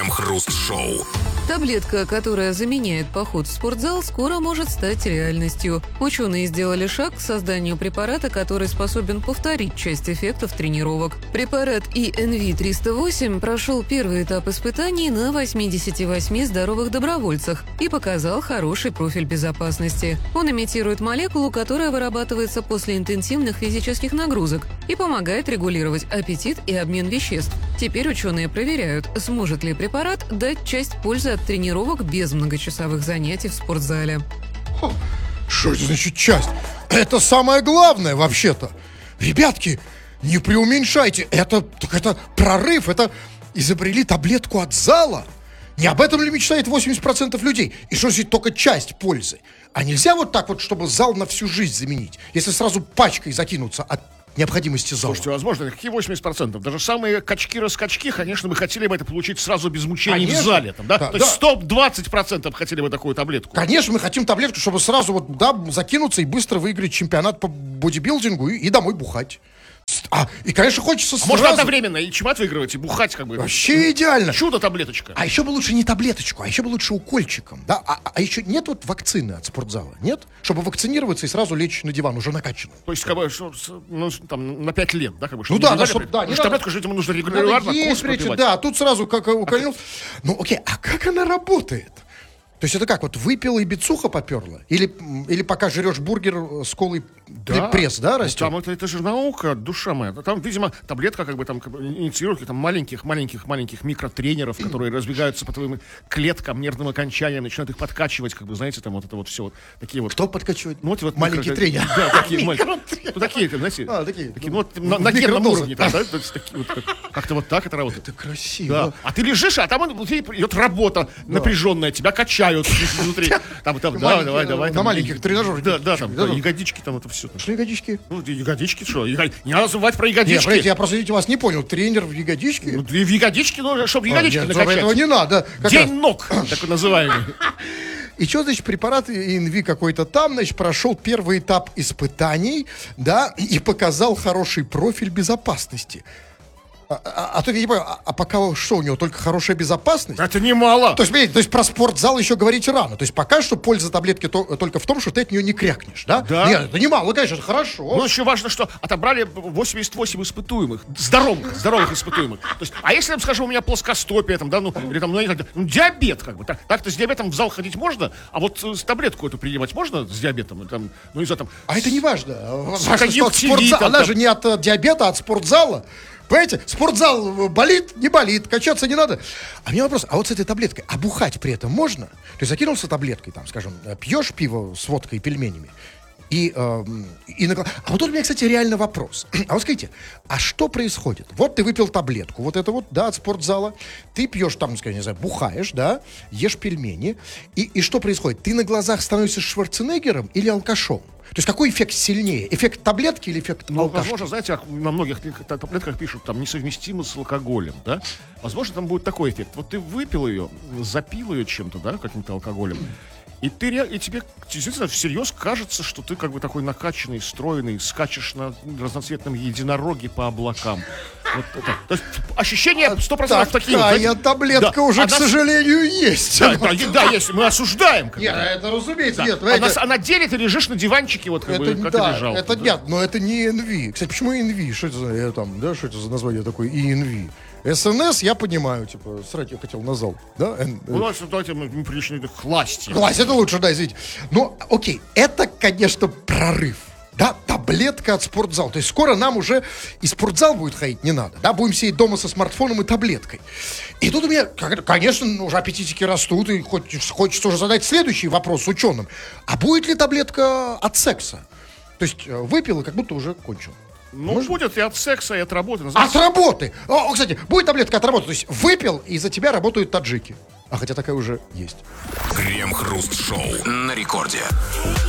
Крем-хруст-шоу. Таблетка, которая заменяет поход в спортзал, скоро может стать реальностью. Ученые сделали шаг к созданию препарата, который способен повторить часть эффектов тренировок. Препарат ENV-308 прошел первый этап испытаний на 88 здоровых добровольцах и показал хороший профиль безопасности. Он имитирует молекулу, которая вырабатывается после интенсивных физических нагрузок и помогает регулировать аппетит и обмен веществ. Теперь ученые проверяют, сможет ли препарат дать часть пользы от тренировок без многочасовых занятий в спортзале. Что это значит часть? Это самое главное вообще-то. Ребятки, не преуменьшайте. Это прорыв. Это изобрели таблетку от зала. Не об этом ли мечтает 80% людей? И что здесь только часть пользы? А нельзя вот так вот, чтобы зал на всю жизнь заменить? Если сразу пачкой закинуться от необходимости зала. Слушайте, возможно, какие 80%? Даже самые качки-раскачки, конечно, мы хотели бы это получить сразу без мучений в зале. Там, да? То есть 120% хотели бы такую таблетку. Конечно, мы хотим таблетку, чтобы сразу вот, закинуться и быстро выиграть чемпионат по бодибилдингу и домой бухать. И, конечно, хочется сразу... Можно одновременно и чемпионат выигрывать, и бухать как бы. Вообще идеально. Чудо-таблеточка. А еще бы лучше не таблеточку, а еще бы лучше укольчиком, да? А еще нет вот вакцины от спортзала, нет? Чтобы вакцинироваться и сразу лечь на диван, уже накачанным. То есть, как бы, там, на 5 лет, да? Как бы, таблетку же этому нужно регулярно курс пропивать. Да, тут сразу как укольнул. Ну, окей, а как она работает? То есть это как, вот выпила и бицуха поперла? Или пока жрешь бургер с колой пресс, да, растет? Там это же наука, душа моя. Там, видимо, таблетка как бы инициирует там маленьких микротренеров, которые разбегаются по твоим клеткам, нервным окончаниям, начинают их подкачивать, как бы, знаете, там вот это вот все. Вот, такие вот. Кто подкачивает? Ну, вот маленький тренер. Да, такие маленькие. Ну, такие, знаете, на генном уровне, да? Как-то вот так это работает. Это красиво. А ты лежишь, а там идет работа напряженная, тебя качают внутри. Давай. На маленьких тренажерах. Да, там ягодички, там это все. Что ягодички? Ну, ягодички, что? Не надо забывать про ягодички. Нет, я просто, видите, вас не понял. Тренер в ягодичке? Ну, в ягодички, чтобы ягодички накачать. Этого не надо. День ног, так называемый. И что, значит, препарат ENV какой-то там, значит, прошел первый этап испытаний, да, и показал хороший профиль безопасности. А то я не понимаю, а пока что у него только хорошая безопасность? Это немало. То есть про спортзал еще говорить рано. То есть пока что польза таблетки только в том, что ты от нее не крякнешь, да? Да. Нет, это немало, конечно, это хорошо. Ну, еще важно, что отобрали 88 испытуемых, здоровых испытуемых. То есть, а если, скажем, у меня плоскостопие, там, да, или там, диабет, как бы, так-то с диабетом в зал ходить можно, а вот таблетку эту принимать можно с диабетом? Там, ну, из-за там... А это не важно. Она же не от диабета, а от спортзала. Понимаете, спортзал болит, не болит, качаться не надо. А у меня вопрос, а вот с этой таблеткой, а бухать при этом можно? То есть закинулся таблеткой, там, скажем, пьешь пиво с водкой и пельменями, а вот тут у меня, кстати, реально вопрос. А вот скажите, а что происходит? Вот ты выпил таблетку, вот это вот, да, от спортзала, ты пьешь там, скажем, не знаю, бухаешь, да, ешь пельмени, и что происходит? Ты на глазах становишься Шварценеггером или алкашом? То есть какой эффект сильнее? Эффект таблетки или эффект алкашки? Возможно, знаете, на многих таблетках пишут, там, несовместимо с алкоголем, да? Возможно, там будет такой эффект. Вот ты выпил ее, запил ее чем-то, да, каким-то алкоголем, и тебе действительно всерьез кажется, что ты как бы такой накачанный, стройный, скачешь на разноцветном единороге по облакам. Вот это. То есть ощущения 100% такие. Такая таблетка уже, к сожалению, есть. Да, есть. Мы осуждаем. Нет, это разумеется. Нет, а на деле ты лежишь на диванчике, вот как бы, как и лежал. Это нет, но это не ENV. Кстати, почему ENV? Что это за название такое ENV? СНС, я понимаю, типа, срать я хотел на зал, да? Давайте мы пришли к власти. Власть, это лучше, да, извините. Но, окей, это, конечно, прорыв. Да, таблетка от спортзала. То есть скоро нам уже и спортзал будет ходить не надо. Да, будем сидеть дома со смартфоном и таблеткой. И тут у меня, конечно, уже аппетитики растут, и хочется уже задать следующий вопрос ученым. А будет ли таблетка от секса? То есть выпил и как будто уже кончил. Ну, будет и от секса, и от работы. От работы! Кстати, будет таблетка от работы. То есть выпил, и за тебя работают таджики. А хотя такая уже есть. Крем-хруст-шоу на рекорде.